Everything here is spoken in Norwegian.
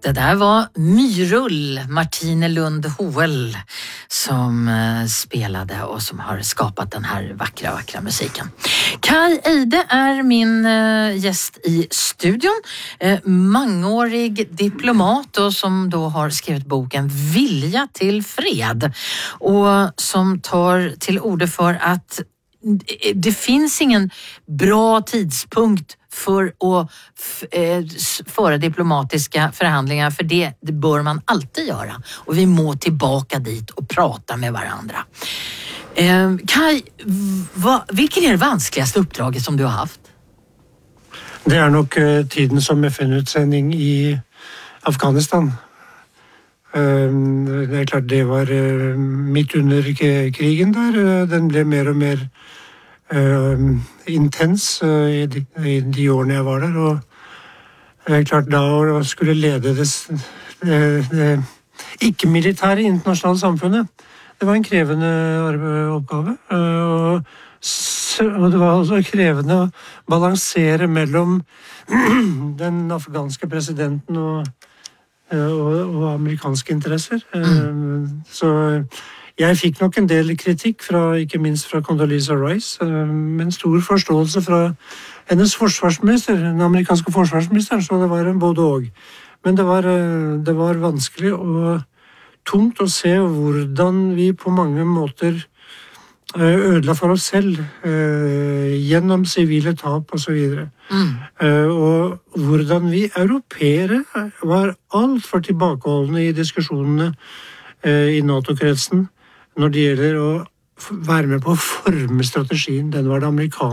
Det där var Myrull, Martine Lund Hoel som spelade och som har skapat den här vackra musiken. Kai Eide är min gäst i studion. Mångårig diplomat och som då har skrivit boken Vilja till fred och som tar till ord för att det finns ingen bra tidpunkt för att föra diplomatiska förhandlingar, för det bör man alltid göra. Och vi må tillbaka dit och prata med varandra. Kai, vilken är det vanskligaste uppdraget som du har haft? Det är nog tiden som FN-utsändning i Afghanistan. Det är klart det var mitt under krigen där. Den blev mer och mer intens i de årene jeg var der, og klart da skulle lede det ikke-militære internasjonale samfunnet. Det var en krevende oppgave, og det var også krevende å balansere mellom den afghanske presidenten og amerikanske interesser. Så jeg fikk nok en del kritikk, ikke minst fra Condoleezza Rice, men stor forståelse fra hennes forsvarsminister, den amerikanske forsvarsministeren, så det var en både og. Men det var vanskelig og tungt å se hvordan vi på mange måter ødela for oss selv gjennom sivile tap og så videre. Og hvordan vi europeere var alt for tilbakeholdende i diskusjonene i NATO-kretsen når det gjelder å være med på å forme strategien. Den var det amerikanske